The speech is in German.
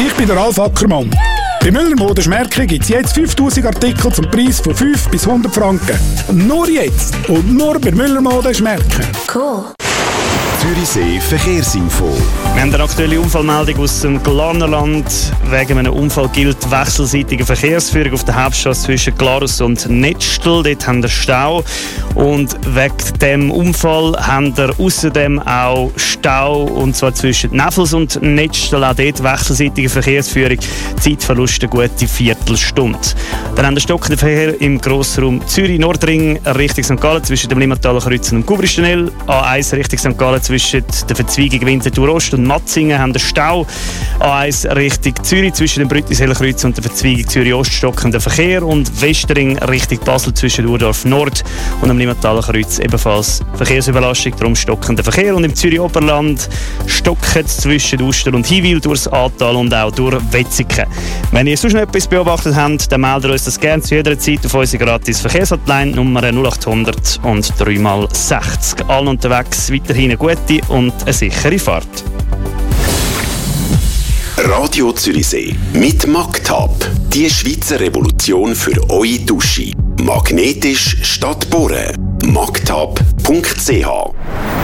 Ich bin der Ralf Ackermann. Bei Müller Mode Schmärkli gibt es jetzt 5000 Artikel zum Preis von 5 bis 100 Franken. Nur jetzt und nur bei Müller Mode Schmärkli. Cool. Zürichsee Verkehrsinfo. Wir haben eine aktuelle Unfallmeldung aus dem Glarnerland. Wegen einem Unfall gilt wechselseitige Verkehrsführung auf der Hauptstrasse zwischen Glarus und Nettstel. Dort haben wir Stau. Und wegen dem Unfall haben wir außerdem auch Stau, und zwar zwischen Neffels und Nettstel. Auch dort wechselseitige Verkehrsführung. Zeitverlust eine gute Viertelstunde. Dann haben wir stockenden Verkehr im Grossraum Zürich-Nordring Richtung St. Gallen zwischen dem Limmataler Kreuz und dem Guvristenel. A1 Richtung St. Gallen zwischen der Verzweigung Winterthur Ost und Matzingen haben wir Stau. A1 Richtung Zürich zwischen dem Brüttiseler Kreuz und der Verzweigung Zürich Ost stockender Verkehr. Und Westering Richtung Basel zwischen Urdorf Nord und dem Limmataler Kreuz ebenfalls Verkehrsüberlastung, darum stockender Verkehr. Und im Zürich Oberland stocken zwischen Uster und Hiwil durchs Aartal und auch durch Wetzikon. Wenn ihr sonst noch etwas beobachtet habt, dann meldet uns das gerne zu jeder Zeit auf unsere gratis Verkehrshotline Nummer 0800 und 3x60. Allen unterwegs weiterhin eine gute und eine sichere Fahrt. Radio Zürichsee mit Magtab. Die Schweizer Revolution für eure Dusche. Magnetisch statt bohren. magtab.ch